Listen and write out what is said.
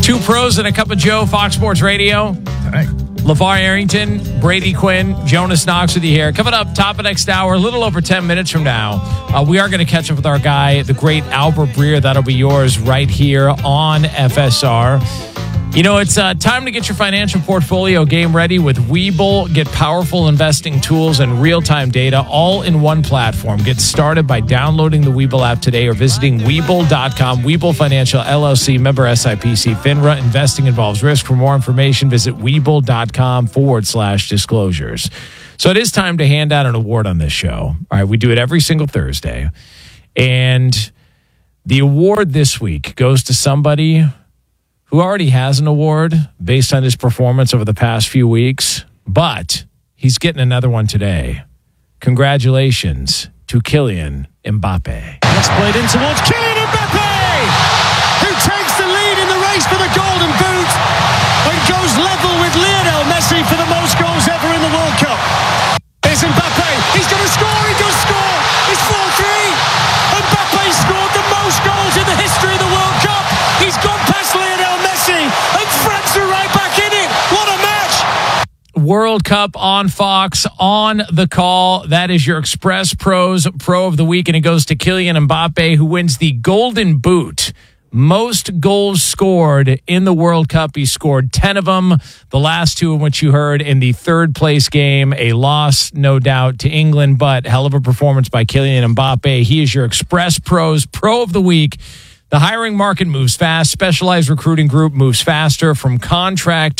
Two pros and a cup of Joe, Fox Sports Radio. All right. LeVar Arrington, Brady Quinn, Jonas Knox with you here. Coming up, top of next hour, a little over 10 minutes from now, we are going to catch up with our guy, the great Albert Breer. That'll be yours right here on FSR. You know, it's time to get your financial portfolio game ready with Webull. Get powerful investing tools and real-time data all in one platform. Get started by downloading the Webull app today or visiting Webull.com. Webull Financial LLC, member SIPC, FINRA. Investing involves risk. For more information, visit Webull.com/disclosures. So it is time to hand out an award on this show. All right, we do it every single Thursday. And the award this week goes to somebody who already has an award based on his performance over the past few weeks, but he's getting another one today. Congratulations to Kylian Mbappe. That's played in towards Kylian Mbappe, who takes the lead in the race for the Golden Boot and goes level with Lionel Messi for the most goals ever in the World Cup. Here's Mbappe. He's going to score. He does score. It's 4-3. Mbappe scored the most goals in the history of the World Cup. He's gone past Lionel Messi, and France are right back in it. What a match! World Cup on Fox, on the call. That is your Express Pros Pro of the Week, and it goes to Kylian Mbappe, who wins the Golden Boot. Most goals scored in the World Cup. He scored 10 of them. The last two in which you heard in the third place game, a loss, no doubt, to England, but hell of a performance by Kylian Mbappe. He is your Express Pros Pro of the Week. The hiring market moves fast. Specialized Recruiting Group moves faster. From contract